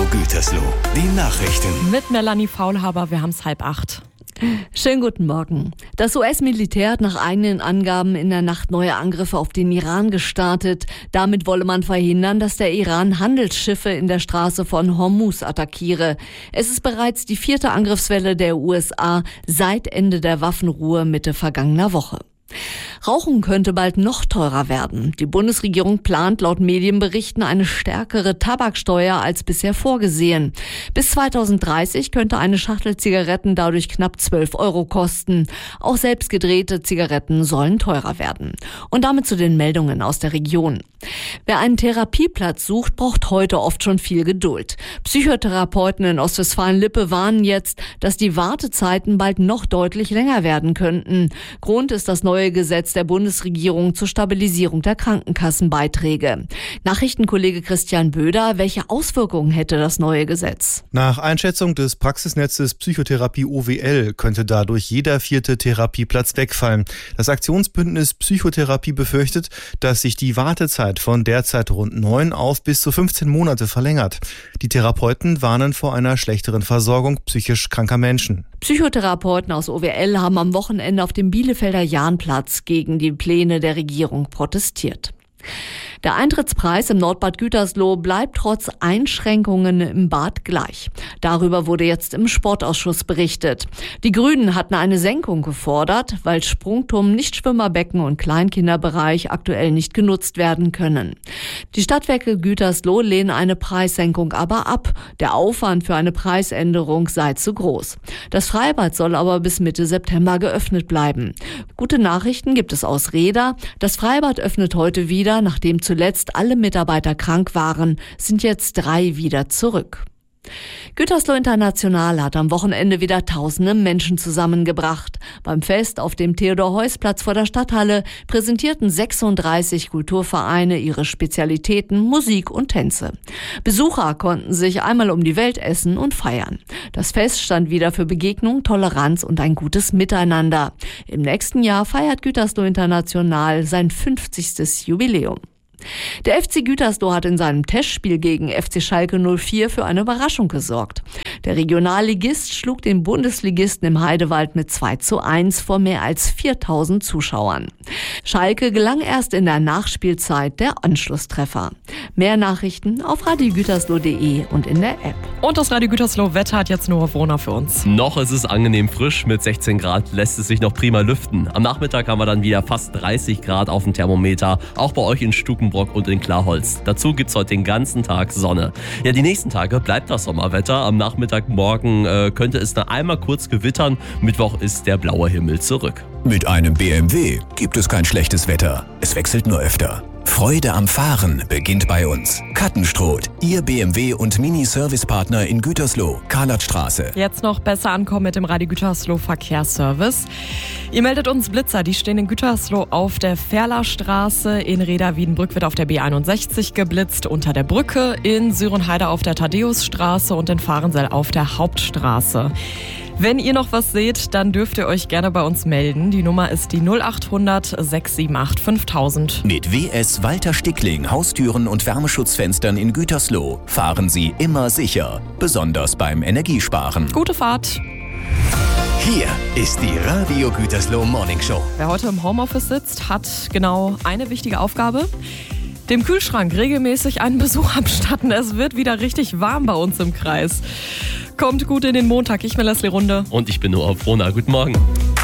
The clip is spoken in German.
Gütersloh, die Nachrichten. Mit Melanie Faulhaber, wir haben es 7:30. Schönen guten Morgen. Das US-Militär hat nach eigenen Angaben in der Nacht neue Angriffe auf den Iran gestartet. Damit wolle man verhindern, dass der Iran Handelsschiffe in der Straße von Hormuz attackiere. Es ist bereits die 4. Angriffswelle der USA seit Ende der Waffenruhe Mitte vergangener Woche. Rauchen könnte bald noch teurer werden. Die Bundesregierung plant laut Medienberichten eine stärkere Tabaksteuer als bisher vorgesehen. Bis 2030 könnte eine Schachtel Zigaretten dadurch knapp 12 € kosten. Auch selbstgedrehte Zigaretten sollen teurer werden. Und damit zu den Meldungen aus der Region. Wer einen Therapieplatz sucht, braucht heute oft schon viel Geduld. Psychotherapeuten in Ostwestfalen-Lippe warnen jetzt, dass die Wartezeiten bald noch deutlich länger werden könnten. Grund ist das neue Gesetz der Bundesregierung zur Stabilisierung der Krankenkassenbeiträge. Nachrichtenkollege Christian Böder, welche Auswirkungen hätte das neue Gesetz? Nach Einschätzung des Praxisnetzes Psychotherapie OWL könnte dadurch jeder 4. Therapieplatz wegfallen. Das Aktionsbündnis Psychotherapie befürchtet, dass sich die Wartezeit von derzeit rund 9 auf bis zu 15 Monate verlängert. Die Therapeuten warnen vor einer schlechteren Versorgung psychisch kranker Menschen. Psychotherapeuten aus OWL haben am Wochenende auf dem Bielefelder Jahnplatz gegen die Pläne der Regierung protestiert. Der Eintrittspreis im Nordbad Gütersloh bleibt trotz Einschränkungen im Bad gleich. Darüber wurde jetzt im Sportausschuss berichtet. Die Grünen hatten eine Senkung gefordert, weil Sprungturm, Nichtschwimmerbecken und Kleinkinderbereich aktuell nicht genutzt werden können. Die Stadtwerke Gütersloh lehnen eine Preissenkung aber ab. Der Aufwand für eine Preisänderung sei zu groß. Das Freibad soll aber bis Mitte September geöffnet bleiben. Gute Nachrichten gibt es aus Reda. Das Freibad öffnet heute wieder, nachdem zuletzt alle Mitarbeiter krank waren, sind jetzt 3 wieder zurück. Gütersloh International hat am Wochenende wieder tausende Menschen zusammengebracht. Beim Fest auf dem Theodor-Heuss-Platz vor der Stadthalle präsentierten 36 Kulturvereine ihre Spezialitäten, Musik und Tänze. Besucher konnten sich einmal um die Welt essen und feiern. Das Fest stand wieder für Begegnung, Toleranz und ein gutes Miteinander. Im nächsten Jahr feiert Gütersloh International sein 50. Jubiläum. Der FC Gütersloh hat in seinem Testspiel gegen FC Schalke 04 für eine Überraschung gesorgt. Der Regionalligist schlug den Bundesligisten im Heidewald mit 2:1 vor mehr als 4000 Zuschauern. Schalke gelang erst in der Nachspielzeit der Anschlusstreffer. Mehr Nachrichten auf radiogütersloh.de und in der App. Und das Radio Gütersloh Wetter hat jetzt nur Wohner für uns. Noch ist es angenehm frisch, mit 16 Grad lässt es sich noch prima lüften. Am Nachmittag haben wir dann wieder fast 30 Grad auf dem Thermometer, auch bei euch in Stukenbrock und in Klarholz. Dazu gibt's heute den ganzen Tag Sonne. Ja, die nächsten Tage bleibt das Sommerwetter. Am Nachmittag morgen könnte es noch einmal kurz gewittern. Mittwoch ist der blaue Himmel zurück. Mit einem BMW gibt es kein schlechtes Wetter. Es wechselt nur öfter. Freude am Fahren beginnt bei uns. Kattenstroth, Ihr BMW- und Mini-Service-Partner in Gütersloh, Karlatstraße. Jetzt noch besser ankommen mit dem Radio Gütersloh Verkehrsservice. Ihr meldet uns Blitzer, die stehen in Gütersloh auf der Ferlerstraße. In Reda-Wiedenbrück wird auf der B61 geblitzt, unter der Brücke, in Sürenheide auf der Thaddäusstraße und in Fahrensell auf der Hauptstraße. Wenn ihr noch was seht, dann dürft ihr euch gerne bei uns melden. Die Nummer ist die 0800 678 5000. Mit WS Walter Stickling Haustüren und Wärmeschutzfenstern in Gütersloh fahren Sie immer sicher, besonders beim Energiesparen. Gute Fahrt! Hier ist die Radio Gütersloh Morning Show. Wer heute im Homeoffice sitzt, hat genau eine wichtige Aufgabe. Dem Kühlschrank regelmäßig einen Besuch abstatten. Es wird wieder richtig warm bei uns im Kreis. Kommt gut in den Montag. Ich bin Leslie Runde. Und ich bin Noah Frohner. Guten Morgen.